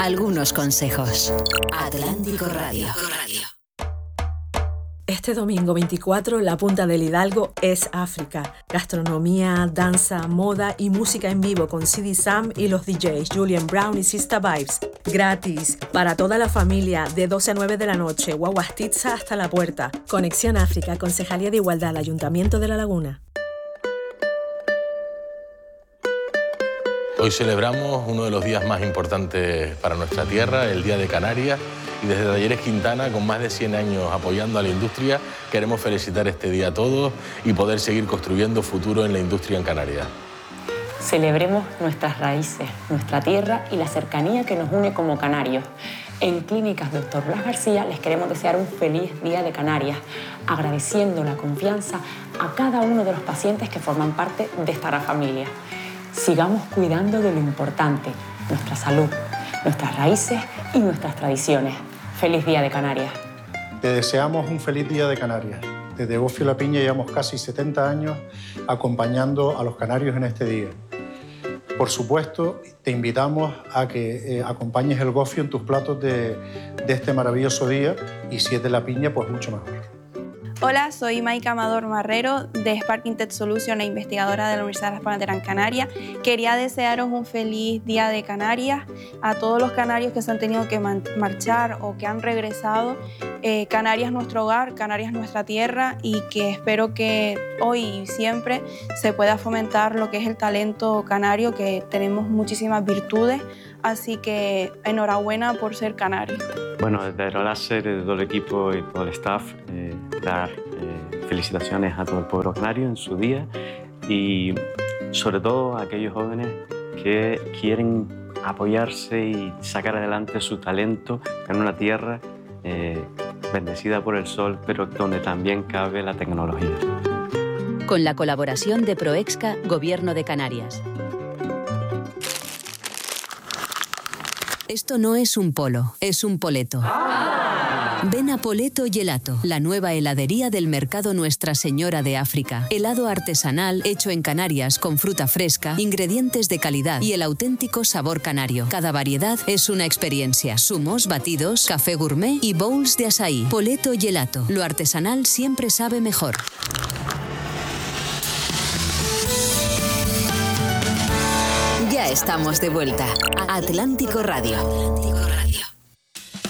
algunos consejos. Atlántico Radio. Este domingo 24, la Punta del Hidalgo es África. Gastronomía, danza, moda y música en vivo con CD Sam y los DJs Julian Brown y Sista Vibes. Gratis, para toda la familia, de 12 a 9 de la noche, Guaguastitza hasta la puerta. Conexión África, Concejalía de Igualdad, Ayuntamiento de La Laguna. Hoy celebramos uno de los días más importantes para nuestra tierra, el Día de Canarias, y desde Talleres Quintana, con más de 100 años apoyando a la industria, queremos felicitar este día a todos y poder seguir construyendo futuro en la industria en Canarias. Celebremos nuestras raíces, nuestra tierra y la cercanía que nos une como canarios. En Clínicas Dr. Blas García les queremos desear un feliz Día de Canarias, agradeciendo la confianza a cada uno de los pacientes que forman parte de esta gran familia. Sigamos cuidando de lo importante, nuestra salud, nuestras raíces y nuestras tradiciones. ¡Feliz Día de Canarias! Te deseamos un feliz Día de Canarias. Desde Gofio La Piña llevamos casi 70 años acompañando a los canarios en este día. Por supuesto, te invitamos a que acompañes el gofio en tus platos de este maravilloso día, y si es de La Piña, pues mucho mejor. Hola, soy Maika Amador Marrero de Sparking Tech Solution e investigadora de la Universidad de Las Palmas de Gran Canaria. Quería desearos un feliz Día de Canarias a todos los canarios que se han tenido que marchar o que han regresado. Canarias es nuestro hogar, Canarias es nuestra tierra, y que espero que hoy y siempre se pueda fomentar lo que es el talento canario, que tenemos muchísimas virtudes, así que enhorabuena por ser canario. Bueno, desde Aeroláser, de todo el equipo y todo el staff, dar felicitaciones a todo el pueblo canario en su día, y sobre todo a aquellos jóvenes que quieren apoyarse y sacar adelante su talento en una tierra bendecida por el sol, pero donde también cabe la tecnología. Con la colaboración de Proexca, Gobierno de Canarias. Esto no es un polo, es un poleto. Ven a Poleto Gelato, la nueva heladería del mercado Nuestra Señora de África. Helado artesanal hecho en Canarias con fruta fresca, ingredientes de calidad y el auténtico sabor canario. Cada variedad es una experiencia. Zumos, batidos, café gourmet y bowls de açaí. Poleto Gelato, lo artesanal siempre sabe mejor. Ya estamos de vuelta. Atlántico Radio.